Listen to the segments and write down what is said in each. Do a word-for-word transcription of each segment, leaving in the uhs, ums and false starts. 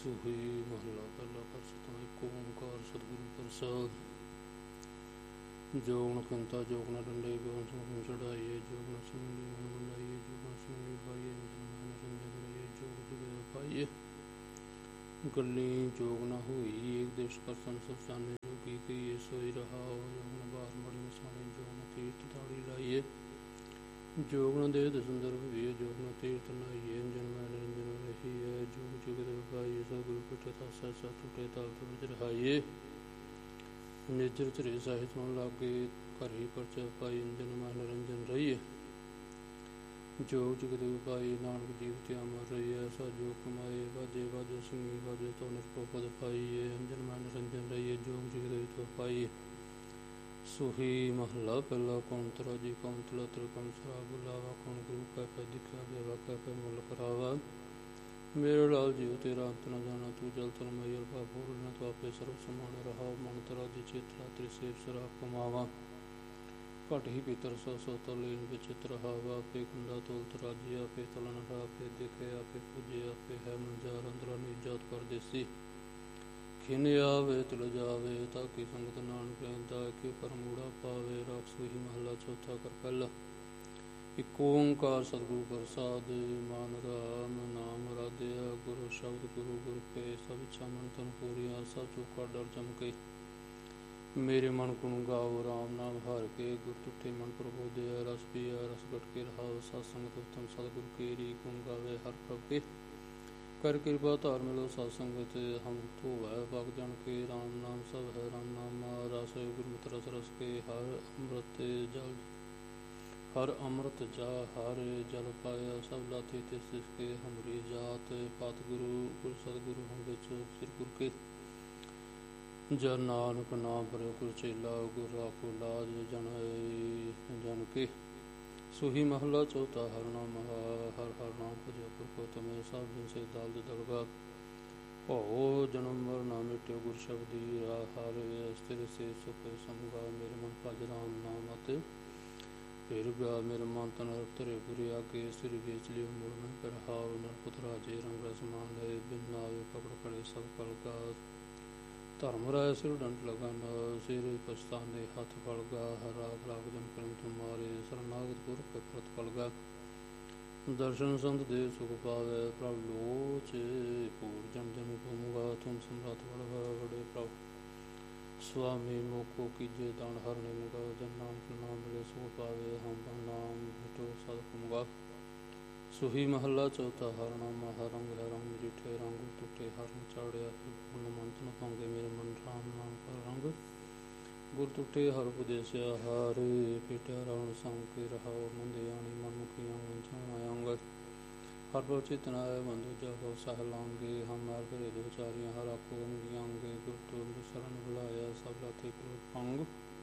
ਸੂਹੀ ਮਹੱਲਾ ਪਹਿਲਾ। ਪ੍ਰਸਤੁ ਇੱਕ ਓਂਕਾਰ ਸਤਿਗੁਰੂ ਪ੍ਰਸਾਦ। ਜੋਗ ਨ ਖੰਤਾ ਜੋਗ ਨ ਡੰਡੇ ਗੋਨ ਸੁਣ ਚੜਾਈਏ ਜੋਗ ਨ ਸੁਣੀ ਮਨ ਬਣਾਈਏ ਜੋਗ ਨ ਸੁਣੀ ਪਾਈਏ ਨਿਰੰਜਨ ਰਹੀਏ ਜੋਗ ਜੁਗ ਪਾਈਏ ਗੱਲੀ ਜੋਗ ਨ ਹੋਈ ਏਕ ਦੇਸ਼ ਕਰਤਨ ਸਭ ਜਾਣੇ ਜੋਗੀ ਕਹੀਏ ਸੋਈ ਰਹਾ ਜੋਗ ਨ ਬਾਹਰ ਮੜੀ ਮਸਾਣੇ ਜੋਗ ਨ ਤੀਰਥ ਤਾੜੀ ਲਾਈਏ ਜੋਗ ਨ ਦੇਹ ਦਸੰਦਰ ਭਵੀਏ ਜੋਗ ਨ ਤੀਰਥ ਨਾਈਏ ਜਨਮ ਨਿਰੰਜਨ ਰਹੀਏ ਜੋਗ ਜੁਗ ਪਾਈਏ ਸਤਿਗੁਰੂ ਪਿਠ ਤਾਸਾ ਸਾ ਟੁੱਟੇ ਤਾਲ ਵਿੱਚ ਰਹਾਈਏ ਨਿਜਰ ਧਰੇ ਸਾਹਿਤ ਮਨ ਲਾਗੇ ਘਰੇ ਪਰਚਾ ਪਾਈ ਜਨਮ ਨਿਰੰਜਨ ਰਹੀਏ ਜੋਗ ਜੁਗ ਪਾਈ ਨਾਨਕ ਜੀਵ ਤੇ ਅਮਰ ਰਹੀਏ ਸਾ ਜੋ ਕਮਾਏ ਵਾਜੇ ਵਾਜੇ ਸਿੰਘੀ ਵਾਜੇ ਤੋਂ ਨਿਰਭਉ ਪਦ ਪਾਈਏ ਜਨਮ ਨਿਰੰਜਨ ਰਹੀਏ ਜੋਗ ਜੁਗ ਤੋਂ ਪਾਈਏ ਸੂਹੀ ਮਹੱਲਾ ਪਹਿਲਾ। ਕੌਂਤਰਾ ਜੀ ਕੌਂਤਲਾ ਤ੍ਰਿਕਮ ਸਰਾ ਬੁਲਾਵਾ ਕੌਣ ਗੁਰੂ ਕਾ ਪੈ ਦਿਖਿਆ ਦੇਵਾ ਕਾ ਪੈ ਮੁੱਲ ਕਰਾਵਾ ਮੇਰੇ ਲਾਲ ਜੀਵ ਤੇਰਾ ਅੰਤ ਨ ਜਾਣਾ ਤੂੰ ਜਲ ਤਨ ਮਈ ਅਲਪਾ ਭੂਰ ਨ ਤੂੰ ਆਪੇ ਸਰਬ ਸਮਾਨ ਰਹਾ ਮਨ ਤਰਾ ਜੀ ਚੇਤਰਾ ਤ੍ਰਿ ਸੇਵ ਸਰਾ ਕਮਾਵਾ ਘਟ ਹੀ ਪਿਤਰ ਸੋ ਸੋ ਤਲੀਨ ਵਿਚਿਤ ਰਹਾਵਾ ਆਪੇ ਕੁੰਡਾ ਤੋਲਤ ਰਾਜੀ ਆਪੇ ਤਲਨ ਰਾ ਆਪੇ ਦੇਖੇ ਆਪੇ ਪੂਜੇ ਆਪੇ ਹੈ ਮੰਜਾਰ ਅੰਦਰਾਂ ਨਿਜਾਤ ਪਰਦੇਸੀ ਖਿਨ ਆਵੇ ਤਿਲ ਜਾਵੇ ਤਾਂ ਕਿ ਸੰਗਤ ਨਾਨਕ ਰਹਿੰਦਾ ਕਿ ਪਰਮੂੜਾ ਪਾਵੇ ਰਾਖ ਸੂਹੀ ਮਹੱਲਾ ਚੌਥਾ। ਕਰ ਪਹਿਲਾ। ਇੱਕ ਓਂਕਾਰ ਸਤਿਗੁਰੂ ਪ੍ਰਸਾਦ ਮਾਨ ਰਾਮ ਨਾਮ ਰਾਧਿਆ ਗੁਰੂ ਸ਼ਬਦ ਗੁਰੂ ਗੁਰ ਕੇ ਸਭ ਇੱਛਾ ਮਨ ਤਨ ਪੂਰੀਆ ਸਭ ਚੋਖਾ ਡਰ ਜਮਕੇ ਮੇਰੇ ਮਨ ਗੁਣ ਗਾਓ ਰਾਮ ਨਾਮ ਹਰ ਕੇ ਗੁਰ ਤੁਠੇ ਮਨ ਪ੍ਰਬੋਧਿਆ ਰਸ ਪੀਆ ਰਸ ਗਟ ਕੇ ਰਹਾਓ ਸਤ ਸੰਗਤ ਉਤਮ ਸਤਿਗੁਰ ਕੇਰੀ ਗੁਣ ਗਾਵੇ ਹਰ ਪ੍ਰਭ ਕੇ ਕਰ ਕਿਰਪਾ ਧਾਰ ਮਿਲੋ ਸਤ ਸੰਗਤ ਹਮ ਧੋਵੈ ਭਗ ਜਨ ਕੇ ਰਾਮ ਨਾਮ ਸਭ ਹੈ ਰਾਮ ਨਾਮ ਰਸ ਗੁਰਮਤਿ ਰਸ ਰਸ ਕੇ ਹਰ ਅੰਮ੍ਰਿਤ ਜਲ ਹਰ ਅੰਮ੍ਰਿਤ ਜਾ ਹਰ ਜਲ ਪਾਇਆ ਸਭ ਲਾਥੇ ਤਿਸ ਤਿਸ ਕੇ ਹਮਰੀ ਜਾਤ ਪਤ ਗੁਰੂ ਗੁਰ ਸਤਿਗੁਰੂ ਹਮ ਵਿਚੋ ਸਿਰ ਗੁਰ ਕੇ ਜਨ ਨਾਨਕ ਨਾਮ ਭਰਿਓ ਗੁਰ ਚੇਲਾ ਗੁਰ ਰਾਖੋ ਲਾਜ ਜਨ ਜਨ ਕੇ ਸੂਹੀ ਮਹੱਲਾ ਚੌਥਾ। ਹਰ ਨਾਮ ਹਰ ਹਰ ਨਾਮ ਭਜਿਆ ਗੁਰ ਕੋ ਤਮੇ ਸਭ ਦਿਨ ਸੇ ਦਾਲ ਦਲਗਾ ਹੋ ਜਨਮ ਮਰ ਨਾ ਮਿਟਿਓ ਗੁਰ ਸ਼ਬਦੀ ਰਾ ਹਰ ਸਥਿਰ ਸੇ ਸੁਖ ਸੰਗਾ ਮੇਰੇ ਮਨ ਭਜ ਰਾਮ ਨਾਮ ਅਤੇ ਫਿਰ ਗਿਆ ਮੇਰੇ ਮਨ ਤਨ ਧਰੇ ਗੁਰੇ ਆਗੇ ਸਿਰ ਵੇਚ ਲਿਓ ਮੁੜ ਮੈਂ ਕਰਹਾਵ ਨਰਪੁਤ ਰਾਜੇ ਰੰਗ ਰਸਮਾਨ ਲਏ ਬਿਨ ਨਾਵੇ ਪਕੜ ਕੜੇ ਸਭ ਕਲਗਾ ਧਰਮ ਰਾਏ ਸਿਰ ਡੰਟ ਲਗਨ ਸਿਰ ਪਛਤਾਨੇ ਹੱਥ ਫਲਗਾ ਹਰਾਗ ਲਾਗ ਜਨ ਕਰਮ ਤੁਮਾਰੇ ਸਰਨਾਗਤ ਗੁਰ ਕੇ ਪ੍ਰਤ ਫਲਗਾ ਦਰਸ਼ਨ ਸੰਤ ਦੇ ਸੁਖ ਪਾਵੇ ਪ੍ਰਭ ਲੋਚ ਪੂਰ ਜਨ ਜਨ ਤੁਮਗਾ ਤੁਮ ਸਮਰਾਤ ਵੜਵਾ ਵੜੇ ਪ੍ਰਭ ਸੁਆਮੀ ਮੋਕੋ ਕੀਜੇ ਦਾਨ ਹਰਨੇ ਮੁਗਾ ਜਨ ਨਾਮ ਨਾਮ ਮਿਲੇ ਸੁਖ ਪਾਵੇ ਹਮ ਨਾਮ ਭਟੋ ਸਦ ਕੁਮਗਾ ਸੂਹੀ ਮਹੱਲਾ ਚੌਥਾ। ਹਰ ਨਾਮ ਹਰ ਰੰਗ ਹੈ ਰੰਗ ਜਿਠੇ ਰੰਗ ਟੁੱਟੇ ਹਰਨ ਚਾੜਿਆ ਗੁਣ ਮੰਤ ਨ ਪਾਉਂਗੇ ਮੇਰੇ ਮਨ ਰਾਮ ਨਾਮ ਪਰ ਰੰਗ ਗੁਰ ਟੁੱਟੇ ਹਰ ਉਪਦੇਸਿਆ ਹਰ ਪੇਟਿਆ ਰਾਵਣ ਸੰਗ ਕੇ ਰਹਾਓ ਮੰਦੇ ਆਣੀ ਮਨਮੁਖੀਆਂ ਜਾਣਾ ਅੰਗ ਹਰ ਪ੍ਰਭ ਚੇਤਨਾਏ ਬੰਧੂ ਜਾਓ ਸਹ ਲਾਂਗੇ ਹਮ ਹਰ ਭਰੇ ਦੋ ਚਾਰੀਆਂ ਹਰ ਆਪੋ ਅੰਗੇ ਗੁਰ ਤੋਂ ਸ਼ਰਨ ਬੁਲਾਇਆ ਸਭ ਲਾਥੇ ਗੁਰ ਪੰਗ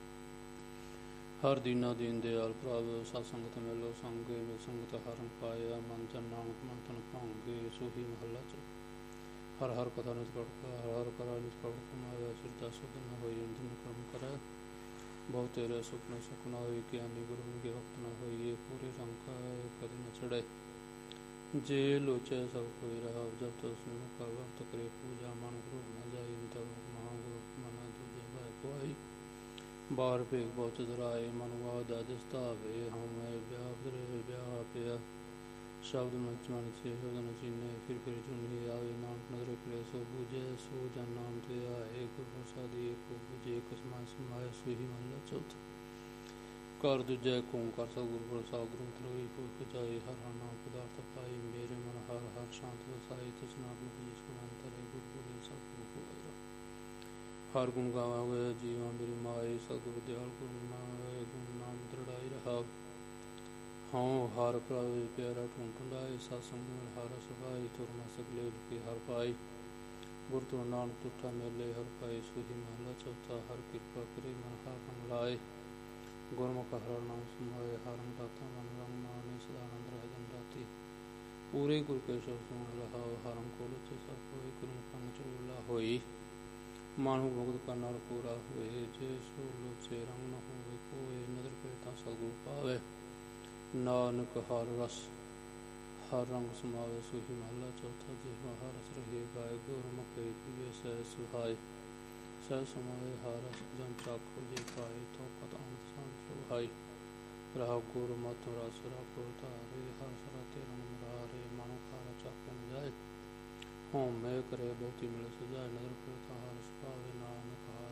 ਹਰ ਦੀਨਾ ਦੀਨ ਦਿਆਲ ਪ੍ਰਭ ਸਤ ਸੰਗਤ ਮਿਲੋ ਸੰਗੇ ਮਿਲ ਸੰਗਤ ਹਰਨ ਪਾਇਆ ਮਨ ਜਨ ਨਾਨਕ ਮਨ ਤਨ ਭਾਂਗੇ ਸੂਹੀ ਮਹੱਲਾ ਚ। ਹਰ ਹਰ ਕਥਾ ਨਿਤ ਕੜਕਾ ਹਰ ਹਰ ਕਰਾ ਨਿਤ ਕੜ ਕਮਾਇਆ ਸਿਰਦਾ ਸੁਖ ਨ ਹੋਈ ਅੰਦਨ ਕਰਮ ਕਰੈ ਬਹੁ ਤੇਰੇ ਸੁਪਨੇ ਸੁਖ ਨ ਹੋਈ ਗਿਆਨੀ ਗੁਰੂ ਮਿਗੇ ਵਕਤ ਨ ਹੋਈਏ ਪੂਰੇ ਰੰਗ ਕਦੇ ਨ ਚੜ੍ਹੇ ਜੇ ਲੋਚੈ ਸਭ ਕੋਈ ਰਹਾ ਜਬ ਤੋ ਉਸਨੇ ਮੁਕਾ ਵਕਤ ਕਰੇ ਪੂਜਾ ਮਨ ਗੁਰੂ ਨ ਜਾਈ ਤਬ ਮਹਾਂਗੁਰੂ ਮਨਾ ਦੂਜੇ ਭਾਇ ਕੋਈ ਬਾਰ ਭੇਗ ਬਹੁਤ ਧਰਾਏ ਮਨਵਾਦ ਅਦਿਸ ਧਾਵੇ ਹਮ ਵਿਆਹ ਫਿਰ ਵਿਆਹ ਪਿਆ ਸ਼ਬਦ ਮਚ ਮਨ ਸੇ ਸ਼ਬਦ ਨ ਚੀਨੇ ਫਿਰ ਫਿਰ ਚੁਣੀ ਆਵੇ ਨਾਨਕ ਨਦਰ ਕਰੇ ਸੋ ਬੂਝੇ ਸੋ ਜਨ ਨਾਮ ਤੇ ਆਏ ਗੁਰ ਪ੍ਰਸਾਦੀ ਏਕੋ ਬੂਝੇ ਇੱਕ ਸਮਾਨ ਸਮਾਏ ਸੂਹੀ ਮਹੱਲਾ ਚੌਥਾ। ਕਰ ਦੂਜੈ ਓਂਕਾਰ ਸਤਿਗੁਰੂ ਪ੍ਰਸਾਦ ਗੁਰੂ ਤਰੋਈ ਪੁਰਖ ਜਾਏ ਹਰ ਹਰ ਨਾਮ ਪਦਾਰਥ ਪਾਈ ਮੇਰੇ ਮਨ ਹਰ ਹਰ ਸ਼ਾਂਤ ਵਸਾਈ ਤਿਸ ਨਾਮ ਬੀਜ ਗੁਣਾਂਤਰੇ ਗੁਰ ਗੁਰੂ ਸਭ ਹੋਏਗਾ ਹਰ ਗੁਣ ਗਾਵਾਂਗੇ ਜੀਵਾਂ ਮੇਰੀ ਮਾਏ ਸਤਿਗੁਰ ਦਿਆਲ ਗੁਰੂ ਨਾਮ ਗੁਣ ਨਾਮ ਦ੍ਰਿੜਾਈ ਰਹਾ ਹਉ ਹਰ ਪ੍ਰਭ ਪਿਆਰਾ ਢੂੰਡ ਢੁੰਡਾਏ ਸਤ ਸੰਗ ਹਰ ਸੁਭਾਈ ਤੁਰ ਨ ਸਕਲੇ ਕੇ ਹਰ ਪਾਈ ਗੁਰ ਤੋਂ ਨਾਨਕ ਤੁਠਾ ਮੇਲੇ ਹਰ ਪਾਏ ਸੂਹੀ ਮਹੱਲਾ ਚੌਥਾ। ਹਰ ਕਿਰਪਾ ਕਰੇ ਮਨ ਹਰ ਰੰਗ ਲਾਏ ਗੁਰਮੁਖ ਹਰ ਨਾਮ ਸਮਾਏ ਹਰ ਰੰਗ ਦਾਤਾ ਮਨ ਰੰਗ ਮਾਨੇ ਸਦਾ ਆਨੰਦ ਰਹਿ ਜਨ ਰਾਤੀ ਪੂਰੇ ਗੁਰ ਕੇ ਸ਼ਬਦ ਸੁਣ ਰਹਾਓ ਹਰਮ ਕੋਲ ਚ ਸਭ ਹੋਏ ਗੁਰਮੁਖਾਂ ਚੋਲਾ ਹੋਈ ਮਾਨੁ ਮੁਕਤ ਕਾ ਨਾਲ ਪੂਰਾ ਹੋਏ ਜੇ ਸੋ ਲੋਚੇ ਰੰਗ ਨ ਹੋਵੇ ਕੋਏ ਨਦਰ ਪਏ ਤਾਂ ਸਤਿਗੁਰ ਪਾਵੇ ਨਾਨਕ ਹਰ ਰਸ ਹਰ ਰੰਗ ਸਮਾਵੇ ਸੁਹੀ ਮਹਲਾ ਚੌਥਾ। ਜਿਹ ਹਰ ਰਸ ਰਹੇ ਗਾਏ ਗੁਰਮੁਖੇ ਪੀਏ ਸਹਿ ਸੁਹਾਏ। ਸਹਿ ਸਮਾਏ ਹਰ ਰਸ ਜਨ ਚਾਖੋ ਜੇ ਪਾਏ ਤੋ ਪਤ ਅੰਤ ਸੰਤ ਸੁਹਾਈ। ਰਾਹੁ ਗੁਰ ਮਤਿ ਰਸ ਰਾਖੋ ਧਾਰੇ ਹਰ ਸਰਾਤੇ ਰੰਗ ਮੁਰਾਰੇ। ਮਨੁ ਖਾਰਾ ਚਾਖੇ ਨ ਜਾਏ ਹੋਮੇ ਕਰੇ ਬਹੁਤੀ ਮਿਲ ਸਜਾਏ। ਨਦਰ ਫਿਰ ਹਰ ਰਸ ਪਾਵੇ ਨਾਨਕ